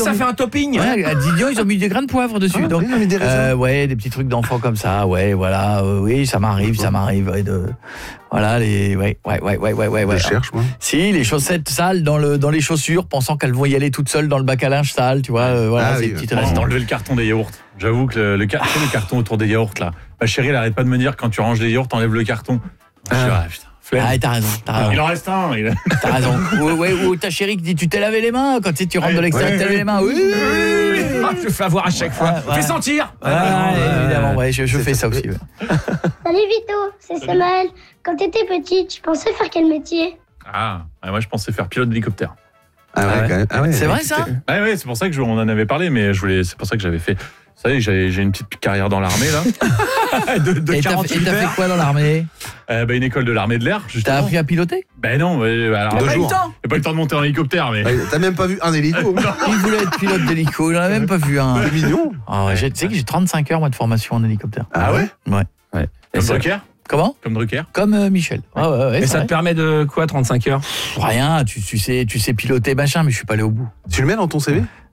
ça fait un topping. Ouais, à Didion, ils ont mis des grains de poivre dessus. Ah, donc, oui, ils ont mis des raisins. ouais, des petits trucs d'enfants comme ça. Ouais, voilà. Oui, ça m'arrive. Ouais, voilà, ouais. Je cherche, moi. Si, les chaussettes sales dans les chaussures, pensant qu'elles vont y aller toutes seules dans le bac à linge sale, tu vois. Voilà, Ah ces oui, petites ouais. restes. Enlever le carton des yaourts. J'avoue que le carton autour des yaourts, là. Ma chérie, elle arrête pas de me dire quand tu ranges les yaourts, t'enlèves le carton. Je dis, putain, flemme. Ah, t'as raison. Il en reste un. T'as raison. Ou ta chérie qui dit tu t'es lavé les mains quand tu rentres de l'extérieur, tu t'es lavé les mains. Oui. Je fais avoir à chaque fois. Ouais. Fais sentir. Évidemment, ouais, je fais ça aussi. Ouais. Salut Vito, c'est Samuel. Quand t'étais petit, tu pensais faire quel métier? Moi, je pensais faire pilote d'hélicoptère. Ah ouais, quand même. Ah ouais. C'est vrai ça? Ouais, c'est pour ça que on en avait parlé, mais c'est pour ça que j'avais fait. Vous savez, j'ai une petite carrière dans l'armée, là. de Et 48 t'as fait quoi dans l'armée? Une école de l'armée de l'air, T'as justement. appris à piloter? Ben non, alors 2 jours. J'ai pas eu le temps de monter en hélicoptère, mais... T'as même pas vu un hélico. Il voulait être pilote d'hélico, il en a même pas vu un. C'est mignon. Ah ouais, tu sais que j'ai 35 heures moi de formation en hélicoptère. Ah ouais? Ouais. Comme Drucker. Comment? Comme Drucker. Comme Michel. Ouais, Et c'est ça te vrai. permet de quoi, 35 heures? Rien, tu sais piloter machin, mais je suis pas allé au bout. Tu le mets dans ton CV?